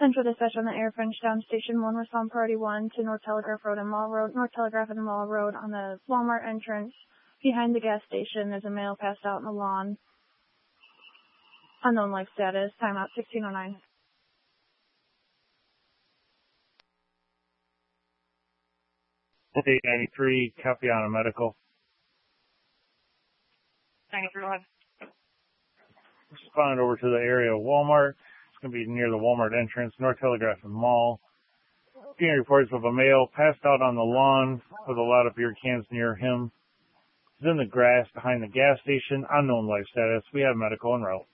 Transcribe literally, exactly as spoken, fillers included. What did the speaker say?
Central Dispatch on the Air Frenchtown Station one, respond priority one to North Telegraph Road and Mall Road. North Telegraph and Mall Road on the Walmart entrance behind the gas station. There's a male passed out on the lawn. Unknown life status. Timeout sixteen oh nine. eight ninety-three, copy on a medical. ninety-three, one. Respond over to the area of Walmart. It's going to be near the Walmart entrance, North Telegraph and Mall. Getting reports of a male passed out on the lawn with a lot of beer cans near him. He's in the grass behind the gas station. Unknown life status. We have medical en route.